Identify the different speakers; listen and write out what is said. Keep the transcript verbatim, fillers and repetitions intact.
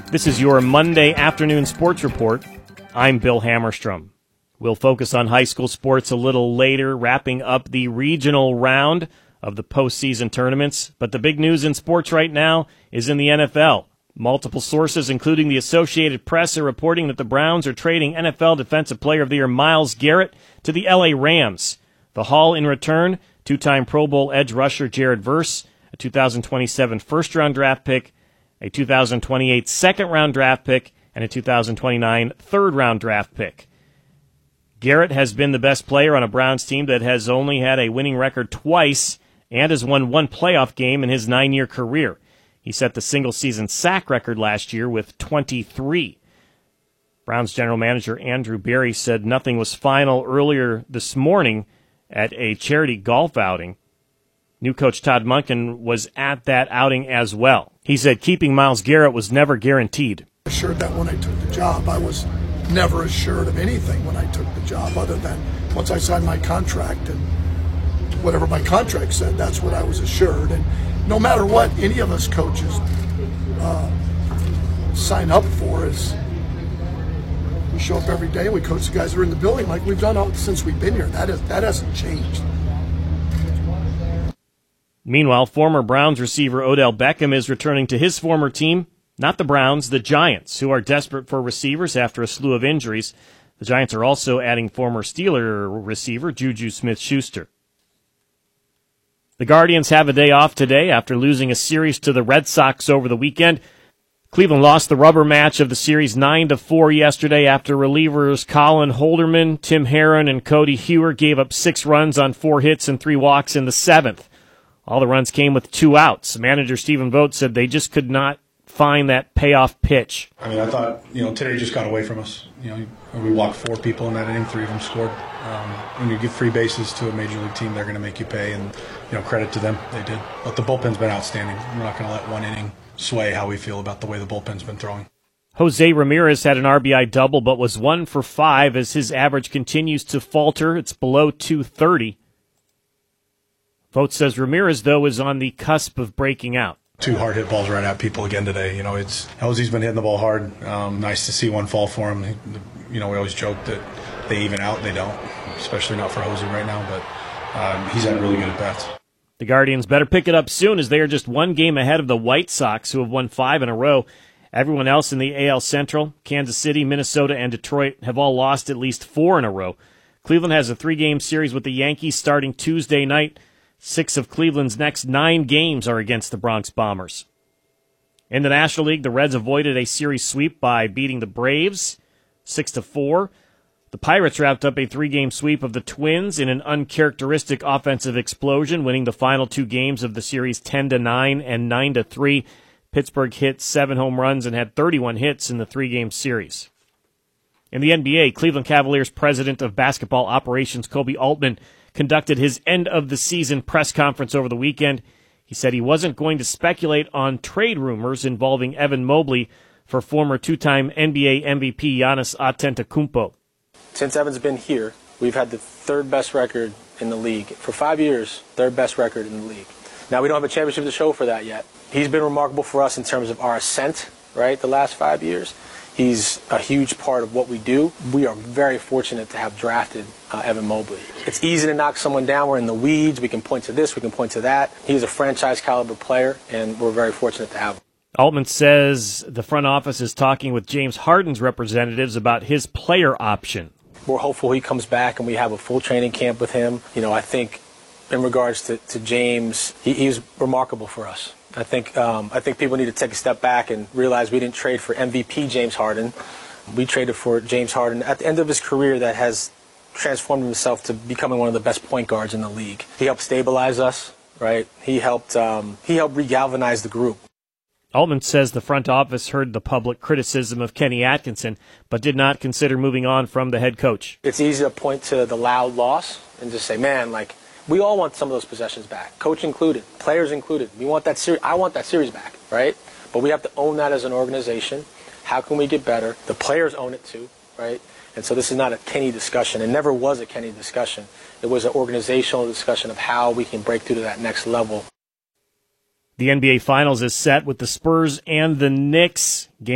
Speaker 1: This is your Monday afternoon sports report. I'm Bill Hammerstrom. We'll focus on high school sports a little later, wrapping up the regional round of the postseason tournaments. But the big news in sports right now is in the N F L. Multiple sources, including the Associated Press, are reporting that the Browns are trading N F L Defensive Player of the Year Myles Garrett to the L A Rams. The haul in return, two-time Pro Bowl edge rusher Jared Verse, a two thousand twenty-seven first-round draft pick, a two thousand twenty-eight second-round draft pick, and a two thousand twenty-nine third-round draft pick. Garrett has been the best player on a Browns team that has only had a winning record twice and has won one playoff game in his nine-year career. He set the single-season sack record last year with twenty-three. Browns general manager Andrew Berry said nothing was final earlier this morning at a charity golf outing. New coach Todd Monken was at that outing as well. He said keeping Myles Garrett was never guaranteed.
Speaker 2: Assured that when I took the job, I was never assured of anything when I took the job other than once I signed my contract and whatever my contract said, that's what I was assured. And no matter what any of us coaches uh, sign up for is we show up every day and we coach the guys that are in the building like we've done all, since we've been here. That is, that hasn't changed.
Speaker 1: Meanwhile, former Browns receiver Odell Beckham is returning to his former team, not the Browns, the Giants, who are desperate for receivers after a slew of injuries. The Giants are also adding former Steeler receiver Juju Smith-Schuster. The Guardians have a day off today after losing a series to the Red Sox over the weekend. Cleveland lost the rubber match of the series nine to four yesterday after relievers Colin Holderman, Tim Herron, and Cody Hewer gave up six runs on four hits and three walks in the seventh. All the runs came with two outs. Manager Stephen Vogt said they just could not find that payoff pitch.
Speaker 3: I mean, I thought, you know, today just got away from us. You know, we walked four people in that inning, three of them scored. Um, when you give free bases to a major league team, they're going to make you pay, and, you know, credit to them, they did. But the bullpen's been outstanding. We're not going to let one inning sway how we feel about the way the bullpen's been throwing.
Speaker 1: Jose Ramirez had an R B I double, but was one for five as his average continues to falter. It's below two thirty. Vogt says Ramirez, though, is on the cusp of breaking out.
Speaker 3: Two hard hit balls right at people again today. You know, it's Jose's been hitting the ball hard. Um, nice to see one fall for him. You know, we always joke that they even out. They don't, especially not for Jose right now. But um, he's had really good at bats.
Speaker 1: The Guardians better pick it up soon as they are just one game ahead of the White Sox, who have won five in a row. Everyone else in the A L Central, Kansas City, Minnesota, and Detroit, have all lost at least four in a row. Cleveland has a three-game series with the Yankees starting Tuesday night. Six of Cleveland's next nine games are against the Bronx Bombers. In the National League, the Reds avoided a series sweep by beating the Braves six to four. The Pirates wrapped up a three-game sweep of the Twins in an uncharacteristic offensive explosion, winning the final two games of the series ten to nine and nine to three. Pittsburgh hit seven home runs and had thirty-one hits in the three-game series. In the N B A, Cleveland Cavaliers president of basketball operations Kobe Altman conducted his end-of-the-season press conference over the weekend. He said he wasn't going to speculate on trade rumors involving Evan Mobley for former two-time N B A M V P Giannis Antetokounmpo.
Speaker 4: Since Evan's been here, we've had the third-best record in the league. For five years, third-best record in the league. Now, we don't have a championship to show for that yet. He's been remarkable for us in terms of our ascent, right, the last five years. He's a huge part of what we do. We are very fortunate to have drafted uh, Evan Mobley. It's easy to knock someone down. We're in the weeds. We can point to this. We can point to that. He's a franchise-caliber player, and we're very fortunate to have him.
Speaker 1: Altman says the front office is talking with James Harden's representatives about his player option.
Speaker 4: We're hopeful he comes back and we have a full training camp with him. You know, I think in regards to, to James, he, he's remarkable for us. I think um, I think people need to take a step back and realize we didn't trade for M V P James Harden. We traded for James Harden at the end of his career that has transformed himself to becoming one of the best point guards in the league. He helped stabilize us, right? He helped um, he helped regalvanize the group.
Speaker 1: Altman says the front office heard the public criticism of Kenny Atkinson, but did not consider moving on from the head coach.
Speaker 4: It's easy to point to the loud loss and just say, man, like, we all want some of those possessions back, coach included, players included. We want that series. I want that series back, right? But we have to own that as an organization. How can we get better? The players own it too, right? And so this is not a Kenny discussion. It never was a Kenny discussion. It was an organizational discussion of how we can break through to that next level.
Speaker 1: The N B A Finals is set with the Spurs and the Knicks. Game